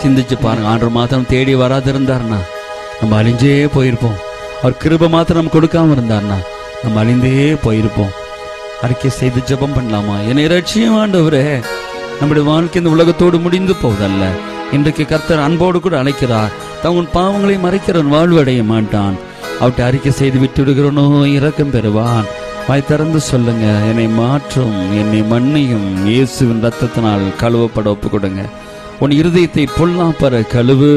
சிந்திச்சு பாருங்க. ஆண்டவர் மாத்திரம் தேடி வராது இருந்தார்னா நம்ம அழிஞ்சே போயிருப்போம். அவர் கிருபை மாத்திரம் நம்ம கொடுக்காம இருந்தார்னா நம்ம அழிந்தே போயிருப்போம். அறிக்கை செய்து ஜெபம் பண்ணலாமா? என்னை ரட்சியும் ஆண்டவரே. நம்முடைய வாழ்க்கை இந்த உலகத்தோடு முடிந்து போவதல்ல. இன்றைக்கு கர்த்தர் அன்போடு கூட அழைக்கிறார். தன் பாவங்களை மறைக்கிறவன் வாழ்வடைய மாட்டான். அவற்றை அறிக்கை செய்து விட்டு விடுகிறவனோ இரக்கம் பெறுவான். வாய் திறந்து சொல்லுங்க, என்னை மாற்றும், என்னை மன்னியும், இயேசுவின் ரத்தத்தினால் கழுவப்பட ஒப்பு கொடுங்க. உன் இருதயத்தை பொல்லாப்பற கழுவு.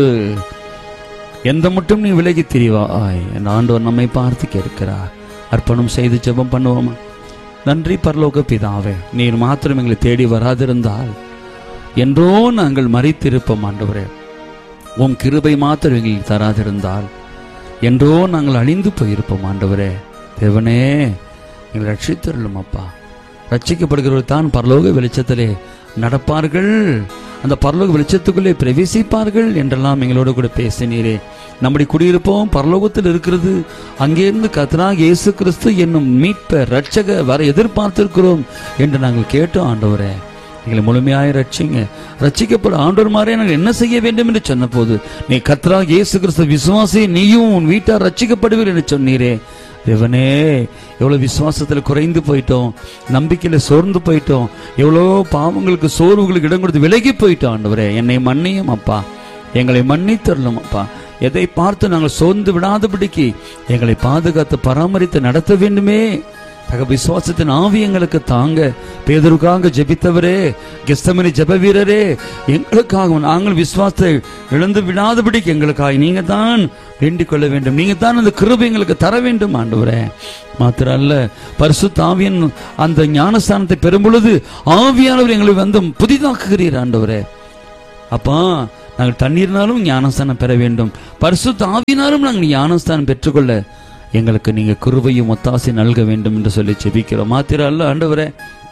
எந்த மட்டும் நீ விலகி திரிவாய். என் ஆண்டவர் நம்மை பார்த்து கேட்கிறார். அர்ப்பணம் செய்து ஜெபம் பண்ணுவோமா? நன்றி பரலோக பிதாவே, நீர் மாத்திரம் எங்களை தேடி வராதிருந்தால் என்றோ நாங்கள் மரித்திருப்போம் ஆண்டவரே. உம் கிருபை மாத்திரம் எங்களுக்கு தராதிருந்தால் என்றோ நாங்கள் அழிந்து போயிருப்போம் ஆண்டவரே. தேவனே, எங்களை ரட்சித்தருளும் அப்பா. ரட்சிக்கப்படுகிறவர்கள் தான் பரலோக வெளிச்சத்திலே நடப்பார்கள், அந்த பரலோக வெளிச்சத்துக்குள்ளே பிரவேசிப்பார்கள் என்றெல்லாம் எங்களோடு கூட பேசினீரே. நம்முடைய குடியிருப்போம் பரலோகத்தில் இருக்கிறது. அங்கிருந்து கர்த்தராகிய இயேசு கிறிஸ்து என்னும் மீட்பர் ரட்சகர் வர எதிர்பார்த்திருக்கிறோம் என்று நாங்கள் கேட்டோம் ஆண்டவரே. எங்களை முழுமையாக ரட்சிங்க. ரட்சிக்கப்பட ஆண்டவர் மாதிரி நாங்கள் என்ன செய்ய வேண்டும் என்று சொன்ன போது, நீ கர்த்தராகிய இயேசு கிறிஸ்து விசுவாசி, நீயும் உன் வீட்டார் ரட்சிக்கப்படுவீர் என்று சொன்னீரே. தேவனே, எவ்வளவு விசுவாசத்தில் குறைந்து போயிட்டோம், நம்பிக்கையில சோர்ந்து போயிட்டோம், எவ்வளோ பாவங்களுக்கு சோர்வுகளுக்கு இடம் கொடுத்து விலகி போயிட்டோம் ஆண்டவரே. என்னை மன்னியும் அப்பா, எங்களை மன்னித்தரலும் அப்பா. எதை பார்த்து நாங்கள் சோர்ந்து விடாதபடிக்கு எங்களை பாதுகாத்து பராமரித்து நடத்த வேண்டுமே. தக விசுவாசத்தின் ஆவி எங்களுக்கு தாங்க. பேதுருக்காக ஜெபித்தவரே, கெத்செமனே ஜெப வீரரே, எங்களுக்காக நாங்கள் விசுவாசத்தை இழந்து விடாதபடிக்கு எங்களுக்காக நீங்க தான் வேண்டிக் கொள்ள வேண்டும். நீங்க தான் அந்த கிருபை எங்களுக்கு தர வேண்டும் ஆண்டவரே. மாத்திரம் அல்ல, பரிசுத்த ஆவியின் அந்த ஞானஸ்தானத்தை பெறும் பொழுது ஆவியானவர் எங்களை வந்து புதிதாக்குகிறீர் ஆண்டவரே. அப்பா, நாங்கள் தண்ணீர்னாலும் ஞானஸ்தானம் பெற வேண்டும், பரிசுத்த ஆவியினாலும் நாங்கள் ஞானஸ்தானம் பெற்றுக்கொள்ள எங்களுக்கு நீங்க கிருபையும் ஒத்தாசை நல்க வேண்டும் என்று சொல்லி ஜெபிக்கிறோம். மாத்திரம் அல்ல ஆண்டவரே,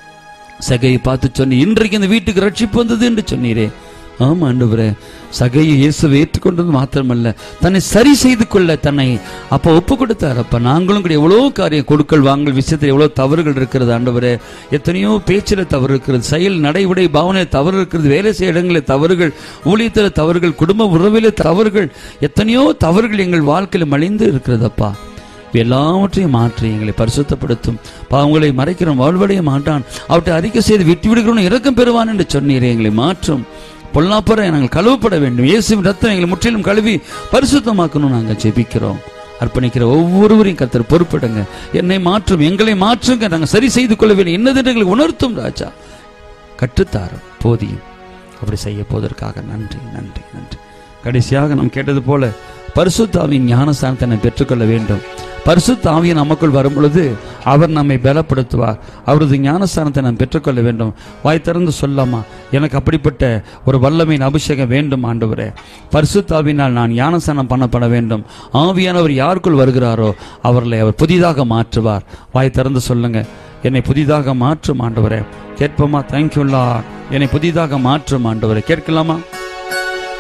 சகையை பார்த்து சொன்னி இன்றைக்கு இந்த வீட்டுக்கு ரட்சிப்பு வந்தது என்று சொன்னீரே. ஆமா ஆண்டவரே, சகையை இயேசுவை ஏற்றுக்கொண்டது மாத்திரமல்ல, தன்னை சரி செய்து கொள்ள தன்னை அப்ப ஒப்பு கொடுத்தார். அப்ப நாங்களும் கூட எவ்வளோ காரியம் கொடுக்கல் வாங்கல் விஷயத்தில் எவ்வளவு தவறுகள் இருக்கிறது ஆண்டவரே. எத்தனையோ பேச்சில தவறு இருக்கிறது, செயல் நடைமுறை பாவனையில் தவறு இருக்கிறது, வேலை செய்ய இடங்களில் தவறுகள், ஊழியத்தில் தவறுகள், குடும்ப உறவிலே தவறுகள், எத்தனையோ தவறுகள் எங்கள் வாழ்க்கையில் மலிந்து இருக்கிறதப்பா. எல்லாவற்றையும் மாற்றி எங்களை பரிசுத்தப்படுத்தும். பாவங்களை மறைக்கிறோம், வாழ்வடைய மாட்டான், அவற்றை அறிக்கை செய்து விட்டு விடுகிறோம், இரக்கம் பெறுவான் என்று சொன்னீரே. எங்களை மாற்றும், பொல்லாப்பற நாங்கள் கழுவப்பட வேண்டும். இயேசுவின் ரத்தம் எங்களை முற்றிலும் கழுவி பரிசுத்தமாக்கணும் நாங்கள் ஜெபிக்கிறோம். அர்ப்பணிக்கிற ஒவ்வொருவரையும் கர்த்தர் பொறுப்பிடுங்க. என்னை மாற்றும், எங்களை மாற்றுங்க, நாங்கள் சரி செய்து கொள்ள வேண்டும் என்னது எங்களை உணர்த்தும் ராஜா. கற்றுத்தாரும், போதியும். அப்படி செய்ய போவதற்காக நன்றி நன்றி நன்றி. கடைசியாக நாம் கேட்டது போல பரிசுத்த ஆவியின் ஞானஸ்தானத்தை நாம் பெற்றுக்கொள்ள வேண்டும். பரிசுத்த ஆவியை நமக்குள் வரும் பொழுது அவர் நம்மை பலப்படுத்துவார். அவரது ஞானஸ்தானத்தை நாம் பெற்றுக்கொள்ள வேண்டும். வாய் திறந்து சொல்லாமா, எனக்கு அப்படிப்பட்ட ஒரு வல்லமையின் அபிஷேகம் வேண்டும் ஆண்டவரே. பரிசுத்த ஆவியினால் நான் ஞானஸ்தானம் பண்ணப்பட வேண்டும். ஆவியானவர் யாருக்குள் வருகிறாரோ அவர்களை அவர் புதிதாக மாற்றுவார். வாய் திறந்து சொல்லுங்க, என்னை புதிதாக மாற்றும் ஆண்டவரே. கேட்போமா? Thank you Lord. என்னை புதிதாக மாற்றும் ஆண்டவரே. கேட்கலாமா?